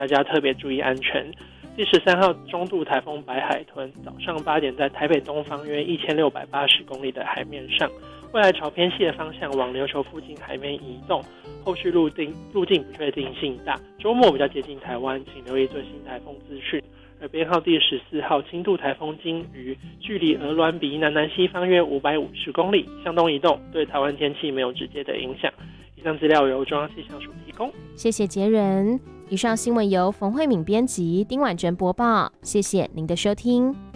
大家特别注意安全。第13号中度台风白海豚早上8点在台北东方约1680公里的海面上，未来朝偏西的方向往琉球附近海面移动，后续路径不确定性大，周末比较接近台湾，请留意最新台风资讯。而编号第14号轻度台风金鱼，距离鹅銮鼻南西方约550公里，向东移动，对台湾天气没有直接的影响。以上资料由中央气象署提供。 谢谢杰仁。以上新闻由冯慧敏编辑，丁婉珍播报。谢谢您的收听。